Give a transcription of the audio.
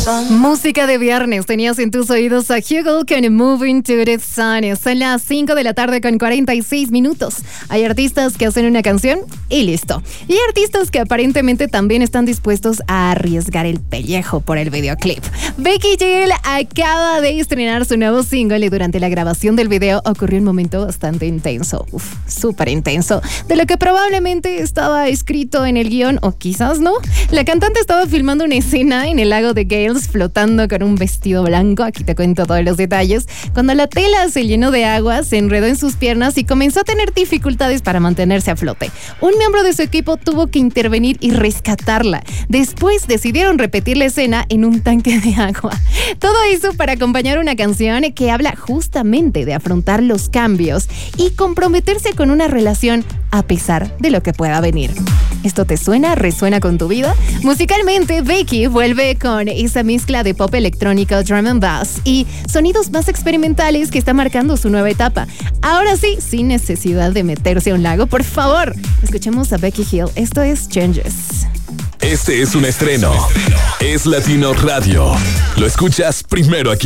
Música de viernes, tenías en tus oídos a Hugo con Moving to the Sun. Son las 5 de la tarde con 46 minutos. Hay artistas que hacen una canción y listo. Y hay artistas que aparentemente también están dispuestos a arriesgar el pellejo por el videoclip. Becky Hill acaba de estrenar su nuevo single y durante la grabación del video ocurrió un momento bastante intenso. Súper intenso. De lo que probablemente estaba escrito en el guión, o quizás no. La cantante estaba filmando una escena en el lago de Gales flotando con un vestido blanco. Aquí te cuento todos los detalles. Cuando la tela se llenó de agua, se enredó en sus piernas y comenzó a tener dificultades para mantenerse a flote. Un miembro de su equipo tuvo que intervenir y rescatarla. Después decidieron repetir la escena en un tanque de agua. Todo eso para acompañar una canción que habla justamente de afrontar los cambios y comprometerse con una relación a pesar de lo que pueda venir. ¿Esto te suena? ¿Resuena con tu vida? Musicalmente, Becky vuelve con esa mezcla de pop electrónico, drum and bass y sonidos más experimentales que está marcando su nueva etapa. Ahora sí, sin necesidad de meterse a un lago, por favor, escuchemos a Becky Hill. Esto es Changes. Este es un estreno. Es Latino Radio. Lo escuchas primero aquí.